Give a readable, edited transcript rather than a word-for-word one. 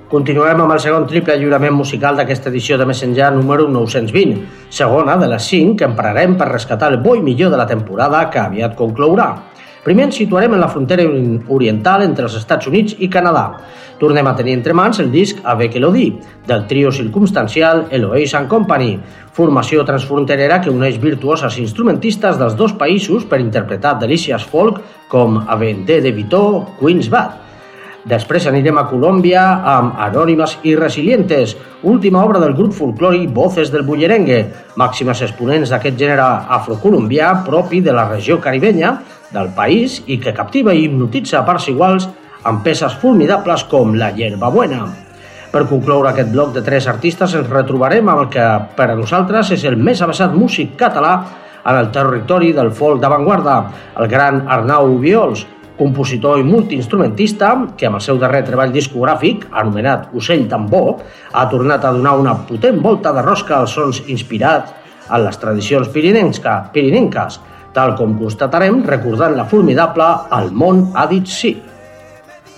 Continuem amb el segon triple lliurament musical d'aquesta edició de Més Enllà número 920, segona de les 5 que emprarem per rescatar el bo i millor de la temporada que aviat conclourà. Primer ens situarem en la frontera oriental entre els Estats Units i Canadà. Tornem a tenir entre mans el disc Avec Elodie, del trio circumstancial Eloise and Company, formació transfronterera que uneix virtuoses instrumentistes dels dos països per interpretar delícies folk com Avente de Vito, Queen's Bad. Després anirem a Colòmbia amb Anònimes i Resilientes, última obra del grup folclòric Voces del Bullerengue, màximes exponents d'aquest gènere afrocolombià propi de la regió caribenya del país i que captiva i hipnotitza a parts iguals amb peces formidables com La Hierbabuena. Per concloure aquest bloc de 3 artistes ens retrobarem amb el que per a nosaltres és el més avesat músic català en el territori del folk d'avantguarda, el gran Arnau Obiols, compositor i multiinstrumentista que amb el seu darrer treball discogràfic, anomenat Ocell Tambor, ha tornat a donar una potent volta de rosca als sons inspirats en les tradicions pirinenques, tal com constatarem recordant la formidable El món ha dit sí.